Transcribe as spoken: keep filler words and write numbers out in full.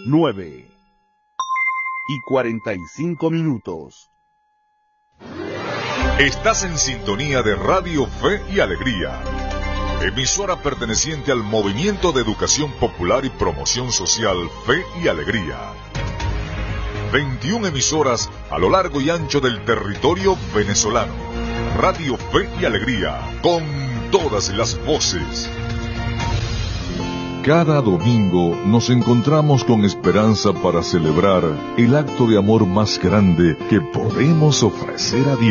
nueve y cuarenta y cinco minutos. Estás en sintonía de Radio Fe y Alegría, emisora perteneciente al Movimiento de Educación Popular y Promoción Social Fe y Alegría. veintiuna emisoras a lo largo y ancho del territorio venezolano. Radio Fe y Alegría, con todas las voces. Cada domingo nos encontramos con esperanza para celebrar el acto de amor más grande que podemos ofrecer a Dios.